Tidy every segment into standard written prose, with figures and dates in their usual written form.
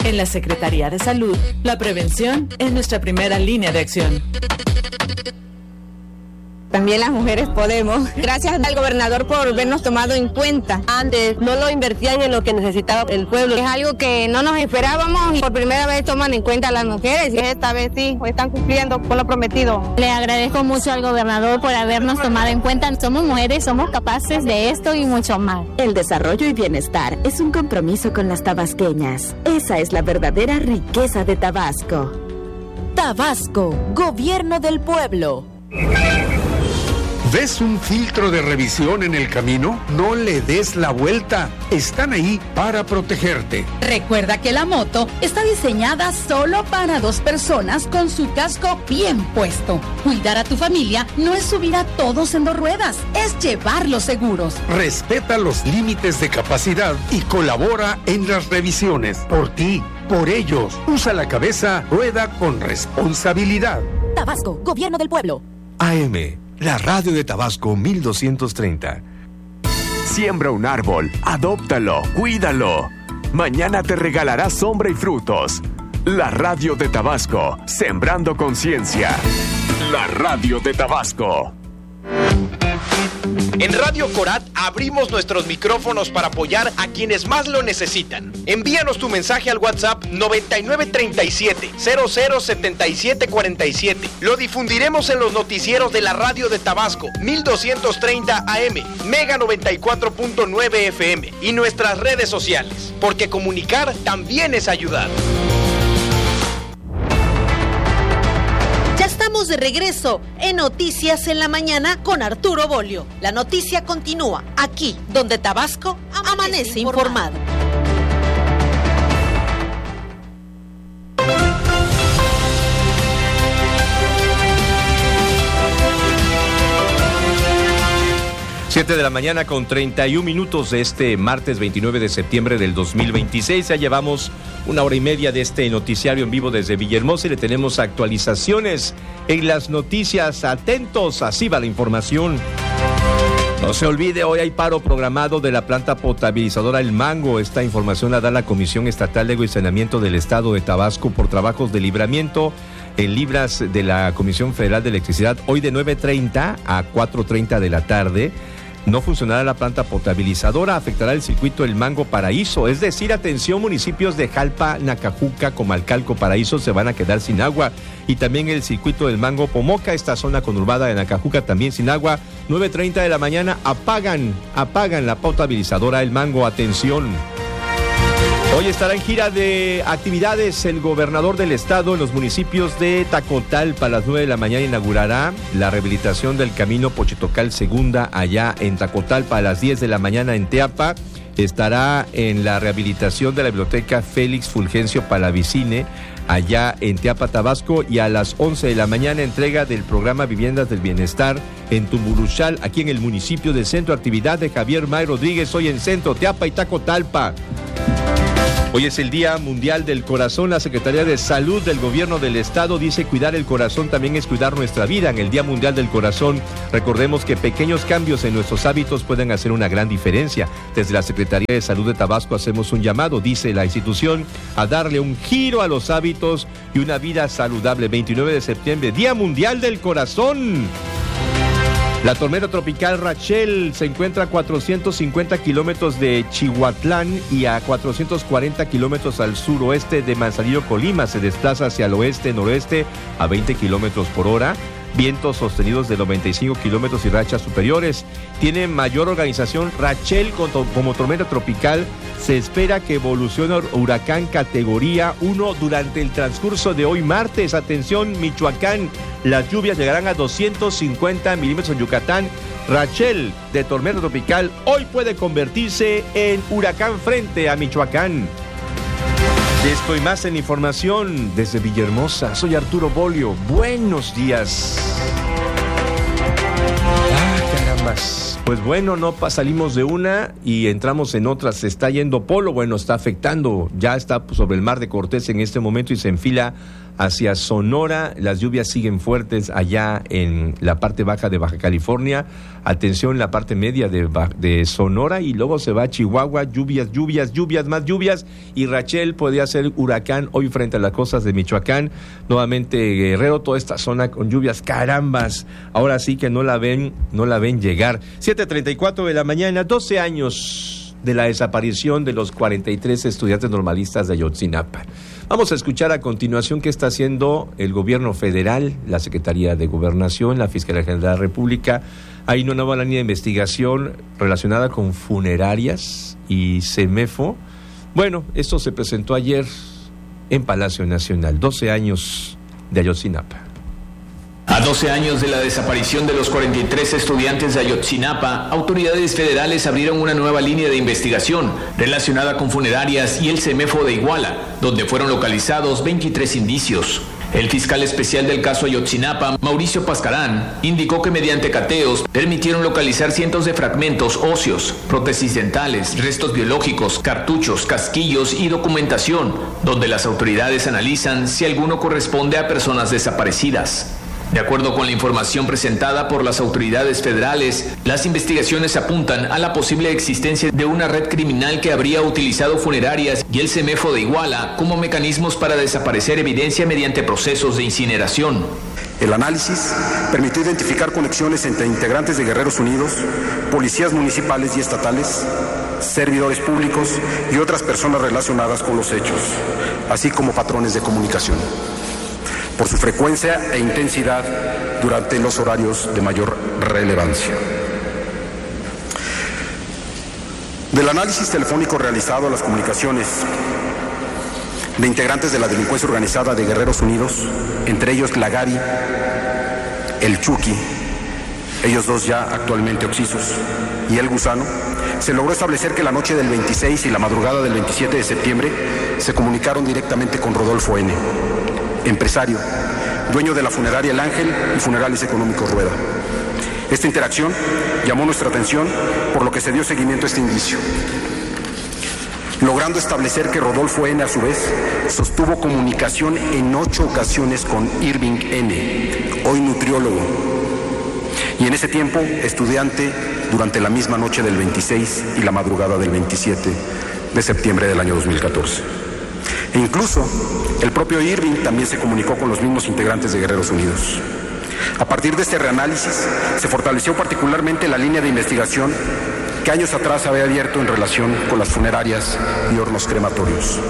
En la Secretaría de Salud, la prevención es nuestra primera línea de acción. También las mujeres podemos. Gracias al gobernador por vernos tomado en cuenta. Antes no lo invertían en lo que necesitaba el pueblo. Es algo que no nos esperábamos y por primera vez toman en cuenta a las mujeres. Y esta vez sí, están cumpliendo con lo prometido. Le agradezco mucho al gobernador por habernos tomado en cuenta. Somos mujeres, somos capaces de esto y mucho más. El desarrollo y bienestar es un compromiso con las tabasqueñas. Esa es la verdadera riqueza de Tabasco. Tabasco, Gobierno del Pueblo. ¿Ves un filtro de revisión en el camino? No le des la vuelta. Están ahí para protegerte. Recuerda que la moto está diseñada solo para 2 personas con su casco bien puesto. Cuidar a tu familia no es subir a todos en 2 ruedas, es llevarlos seguros. Respeta los límites de capacidad y colabora en las revisiones. Por ti, por ellos. Usa la cabeza, rueda con responsabilidad. Tabasco, Gobierno del Pueblo. AM, la radio de Tabasco 1230. Siembra un árbol, adóptalo, cuídalo. Mañana te regalará sombra y frutos. La radio de Tabasco, sembrando conciencia. La radio de Tabasco. En Radio Corat abrimos nuestros micrófonos para apoyar a quienes más lo necesitan. Envíanos tu mensaje al WhatsApp 9937-007747. Lo difundiremos en los noticieros de la radio de Tabasco 1230 AM, Mega 94.9 FM y nuestras redes sociales, porque comunicar también es ayudar. Estamos de regreso en Noticias en la Mañana con Arturo Bolio. La noticia continúa aquí, donde Tabasco amanece informado. Siete de la mañana con 31 minutos de este martes 29 de septiembre del 2026. Ya llevamos 1 hora y media de este noticiario en vivo desde Villahermosa y le tenemos actualizaciones en las noticias. Atentos, así va la información. No se olvide, hoy hay paro programado de la planta potabilizadora El Mango. Esta información la da la Comisión Estatal de Agua y Saneamiento del Estado de Tabasco por trabajos de libramiento en libras de la Comisión Federal de Electricidad. Hoy de 9:30 a 4:30 de la tarde. No funcionará la planta potabilizadora, afectará el circuito El Mango Paraíso, es decir, atención, municipios de Jalpa, Nacajuca, Comalcalco, Paraíso se van a quedar sin agua, y también el circuito del Mango Pomoca, esta zona conurbada de Nacajuca también sin agua. 9:30 de la mañana, apagan la potabilizadora El Mango, atención. Hoy estará en gira de actividades el gobernador del estado en los municipios de Tacotalpa. A las 9 de la mañana inaugurará la rehabilitación del camino Pochitocal Segunda allá en Tacotalpa. A las 10 de la mañana en Teapa estará en la rehabilitación de la biblioteca Félix Fulgencio Palavicine allá en Teapa, Tabasco, y a las 11 de la mañana entrega del programa Viviendas del Bienestar en Tumburuchal, aquí en el municipio del Centro de Actividad de Javier May Rodríguez, hoy en Centro, Teapa y Tacotalpa. Hoy es el Día Mundial del Corazón. La Secretaría de Salud del Gobierno del Estado dice cuidar el corazón también es cuidar nuestra vida. En el Día Mundial del Corazón, recordemos que pequeños cambios en nuestros hábitos pueden hacer una gran diferencia. Desde la Secretaría de Salud de Tabasco hacemos un llamado, dice la institución, a darle un giro a los hábitos y una vida saludable. 29 de septiembre, Día Mundial del Corazón. La tormenta tropical Rachel se encuentra a 450 kilómetros de Chihuatlán y a 440 kilómetros al suroeste de Manzanillo, Colima. Se desplaza hacia el oeste-noroeste a 20 kilómetros por hora. Vientos sostenidos de 95 kilómetros y rachas superiores. Tiene mayor organización. Rachel como tormenta tropical se espera que evolucione a huracán categoría 1 durante el transcurso de hoy martes. Atención, Michoacán, las lluvias llegarán a 250 milímetros en Yucatán. Rachel, de tormenta tropical, hoy puede convertirse en huracán frente a Michoacán. De esto y más en información desde Villahermosa. Soy Arturo Bolio. Buenos días. Carambas. Pues bueno, no salimos de una y entramos en otra. Se está yendo Polo. Bueno, está afectando. Ya está sobre el Mar de Cortés en este momento y se enfila hacia Sonora. Las lluvias siguen fuertes allá en la parte baja de Baja California. Atención, la parte media de Sonora, y luego se va a Chihuahua. Lluvias, más lluvias. Y Rachel podría ser huracán hoy frente a las costas de Michoacán. Nuevamente Guerrero, toda esta zona con lluvias. Carambas, ahora sí que no la ven llegar. 7:34 de la mañana, 12 años de la desaparición de los 43 estudiantes normalistas de Ayotzinapa. Vamos a escuchar a continuación qué está haciendo el gobierno federal, la Secretaría de Gobernación, la Fiscalía General de la República. Hay una nueva línea de investigación relacionada con funerarias y CEMEFO. Bueno, esto se presentó ayer en Palacio Nacional, 12 años de Ayotzinapa. A 12 años de la desaparición de los 43 estudiantes de Ayotzinapa, autoridades federales abrieron una nueva línea de investigación relacionada con funerarias y el CEMEFO de Iguala, donde fueron localizados 23 indicios. El fiscal especial del caso Ayotzinapa, Mauricio Pascarán, indicó que mediante cateos permitieron localizar cientos de fragmentos óseos, prótesis dentales, restos biológicos, cartuchos, casquillos y documentación, donde las autoridades analizan si alguno corresponde a personas desaparecidas. De acuerdo con la información presentada por las autoridades federales, las investigaciones apuntan a la posible existencia de una red criminal que habría utilizado funerarias y el CEMEFO de Iguala como mecanismos para desaparecer evidencia mediante procesos de incineración. El análisis permitió identificar conexiones entre integrantes de Guerreros Unidos, policías municipales y estatales, servidores públicos y otras personas relacionadas con los hechos, así como patrones de comunicación, por su frecuencia e intensidad durante los horarios de mayor relevancia. Del análisis telefónico realizado a las comunicaciones de integrantes de la delincuencia organizada de Guerreros Unidos, entre ellos Lagari, el Chucky, ellos dos ya actualmente occisos, y el Gusano, se logró establecer que la noche del 26 y la madrugada del 27 de septiembre se comunicaron directamente con Rodolfo N., empresario, dueño de la funeraria El Ángel y Funerales Económicos Rueda. Esta interacción llamó nuestra atención, por lo que se dio seguimiento a este indicio, logrando establecer que Rodolfo N., a su vez, sostuvo comunicación en 8 ocasiones con Irving N., hoy nutriólogo, y en ese tiempo estudiante durante la misma noche del 26 y la madrugada del 27 de septiembre del año 2014. E incluso el propio Irving también se comunicó con los mismos integrantes de Guerreros Unidos. A partir de este reanálisis se fortaleció particularmente la línea de investigación que años atrás había abierto en relación con las funerarias y hornos crematorios.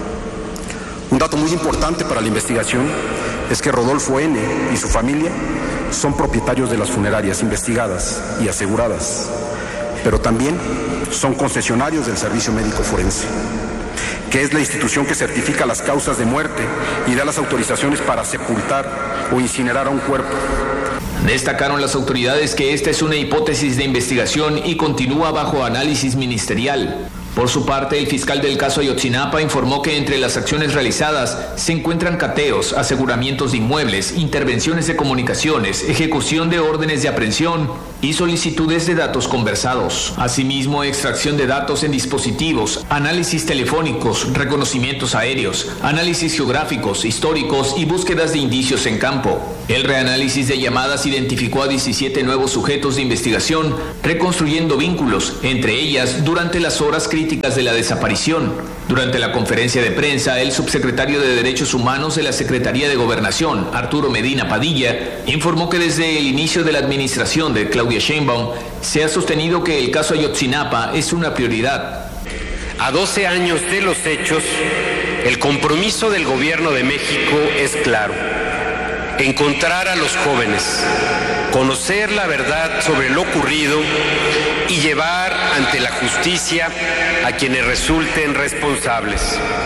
Un dato muy importante para la investigación es que Rodolfo N. y su familia son propietarios de las funerarias investigadas y aseguradas, pero también son concesionarios del Servicio Médico Forense, que es la institución que certifica las causas de muerte y da las autorizaciones para sepultar o incinerar a un cuerpo. Destacaron las autoridades que esta es una hipótesis de investigación y continúa bajo análisis ministerial. Por su parte, el fiscal del caso Ayotzinapa informó que entre las acciones realizadas se encuentran cateos, aseguramientos de inmuebles, intervenciones de comunicaciones, ejecución de órdenes de aprehensión y solicitudes de datos conversados. Asimismo, extracción de datos en dispositivos, análisis telefónicos, reconocimientos aéreos, análisis geográficos, históricos y búsquedas de indicios en campo. El reanálisis de llamadas identificó a 17 nuevos sujetos de investigación, reconstruyendo vínculos, entre ellas durante las horas críticas de la desaparición. Durante la conferencia de prensa, el subsecretario de Derechos Humanos de la Secretaría de Gobernación, Arturo Medina Padilla, informó que desde el inicio de la administración de Claudia Sheinbaum se ha sostenido que el caso Ayotzinapa es una prioridad. A 12 años de los hechos, el compromiso del Gobierno de México es claro: encontrar a los jóvenes, conocer la verdad sobre lo ocurrido y llevar ante la justicia a quienes resulten responsables.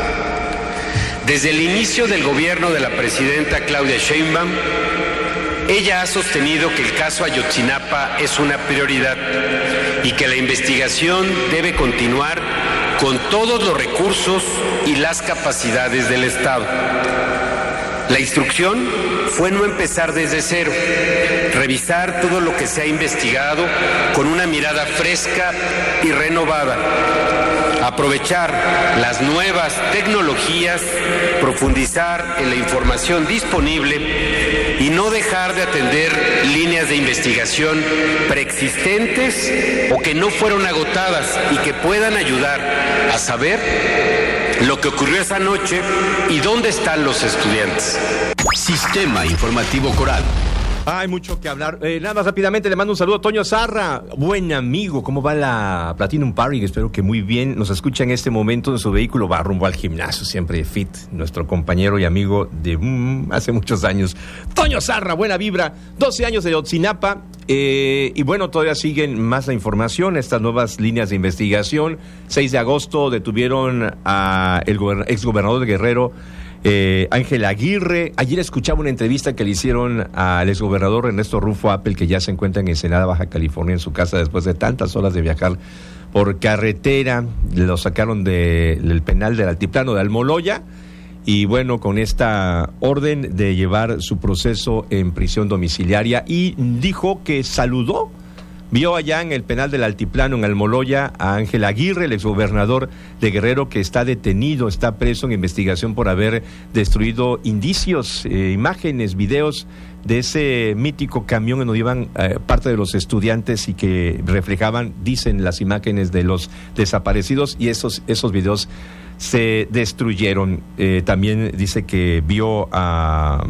Desde el inicio del gobierno de la presidenta Claudia Sheinbaum, ella ha sostenido que el caso Ayotzinapa es una prioridad y que la investigación debe continuar con todos los recursos y las capacidades del Estado. La instrucción fue no empezar desde cero, revisar todo lo que se ha investigado con una mirada fresca y renovada, aprovechar las nuevas tecnologías, profundizar en la información disponible y no dejar de atender líneas de investigación preexistentes o que no fueron agotadas y que puedan ayudar a saber lo que ocurrió esa noche y dónde están los estudiantes. Sistema Informativo Coral. Hay mucho que hablar. Nada más rápidamente le mando un saludo a Toño Zarra, buen amigo. ¿Cómo va la Platinum Party? Espero que muy bien. Nos escucha en este momento en su vehículo, va rumbo al gimnasio, siempre fit. Nuestro compañero y amigo de hace muchos años. Toño Zarra, buena vibra. 12 años de Ayotzinapa. Y bueno, todavía siguen más la información, estas nuevas líneas de investigación. 6 de agosto detuvieron a el exgobernador de Guerrero, Ángel Aguirre. Ayer escuchaba una entrevista que le hicieron al exgobernador Ernesto Rufo Appel, que ya se encuentra en Ensenada, Baja California, en su casa después de tantas horas de viajar por carretera. Lo sacaron del penal del Altiplano de Almoloya y bueno, con esta orden de llevar su proceso en prisión domiciliaria, y dijo que vio allá en el penal del Altiplano, en Almoloya, a Ángel Aguirre, el exgobernador de Guerrero, que está detenido, está preso en investigación por haber destruido indicios, imágenes, videos de ese mítico camión en donde iban parte de los estudiantes y que reflejaban, dicen, las imágenes de los desaparecidos, y esos videos se destruyeron. También dice que vio a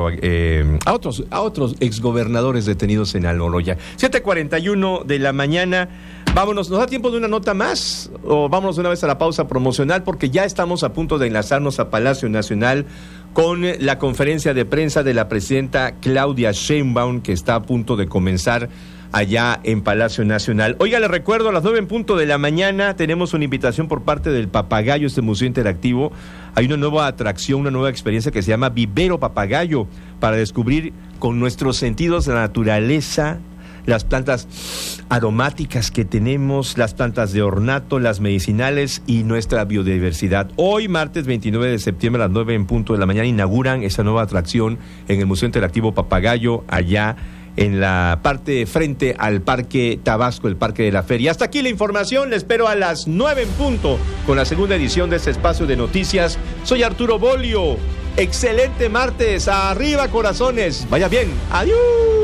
a otros exgobernadores detenidos en Almoloya. 7:41 de la mañana. Vámonos, ¿nos da tiempo de una nota más? O vámonos de una vez a la pausa promocional, porque ya estamos a punto de enlazarnos a Palacio Nacional con la conferencia de prensa de la presidenta Claudia Sheinbaum, que está a punto de comenzar allá en Palacio Nacional. Oiga, les recuerdo, a las 9:00 de la mañana tenemos una invitación por parte del Papagayo, este museo interactivo. Hay una nueva atracción, una nueva experiencia que se llama Vivero Papagayo, para descubrir con nuestros sentidos la naturaleza, las plantas aromáticas que tenemos, las plantas de ornato, las medicinales y nuestra biodiversidad. Hoy, martes 29 de septiembre, a las 9:00 de la mañana, inauguran esa nueva atracción en el Museo Interactivo Papagayo, allá en la parte frente al Parque Tabasco, el Parque de la Feria. Hasta aquí la información, les espero a las 9:00 con la segunda edición de este espacio de noticias. Soy Arturo Bolio, excelente martes, arriba corazones, vaya bien, adiós.